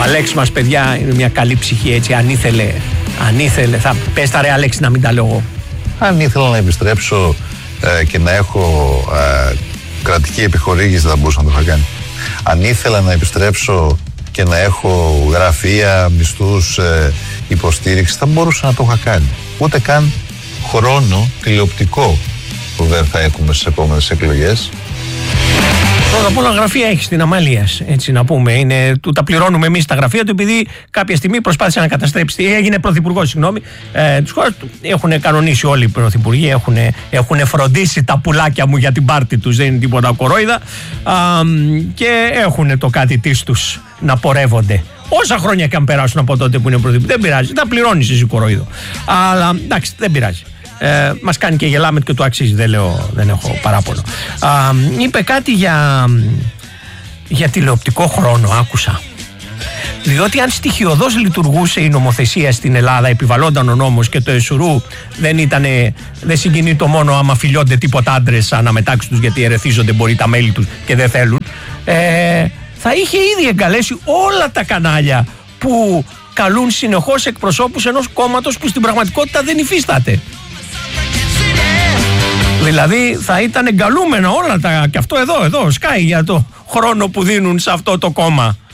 Αλέξη μας, παιδιά, είναι μια καλή ψυχή, έτσι. Αν ήθελε, θα πες τα ρε Αλέξη, να μην τα λέω εγώ. Αν ήθελα να επιστρέψω και να έχω κρατική επιχορήγηση, δεν θα μπορούσα να το είχα κάνει. Αν ήθελα να επιστρέψω και να έχω γραφεία, μισθούς, υποστήριξη, θα μπορούσα να το είχα κάνει. Ούτε καν χρόνο τηλεοπτικό που δεν θα έχουμε στις επόμενες εκλογές. Πρώτα απ' όλα γραφεία έχει στην Αμαλίας, έτσι να πούμε. Τα πληρώνουμε εμείς τα γραφεία του, επειδή κάποια στιγμή προσπάθησε να καταστρέψει. Έγινε πρωθυπουργός, συγγνώμη, της χώρας του. Έχουν κανονίσει όλοι οι πρωθυπουργοί, έχουν φροντίσει τα πουλάκια μου για την πάρτη τους, δεν είναι τίποτα κορόιδα. Και έχουν το κάτι της τους να πορεύονται. Όσα χρόνια και αν περάσουν από τότε που είναι πρωθυπουργοί, δεν πειράζει. Τα πληρώνεις εσύ κορόιδο. Αλλά εντάξει, δεν πειράζει. Μας κάνει και γελάμε και το αξίζει, δεν έχω παράπονο. Είπε κάτι για τηλεοπτικό χρόνο, άκουσα. Διότι αν στοιχειωδώς λειτουργούσε η νομοθεσία στην Ελλάδα, επιβαλλόταν ο νόμος και το εσουρού δεν συγκινεί το μόνο άμα φιλιώνται τίποτα άντρες αναμετάξει τους, γιατί ερεθίζονται μπορεί τα μέλη τους και δεν θέλουν, θα είχε ήδη εγκαλέσει όλα τα κανάλια που καλούν συνεχώς εκπροσώπους ενός κόμματος που στην πραγματικότητα δεν υφίσταται. Δηλαδή θα ήταν εγκαλούμενα όλα τα. Και αυτό εδώ σκάει για το χρόνο που δίνουν σε αυτό το κόμμα.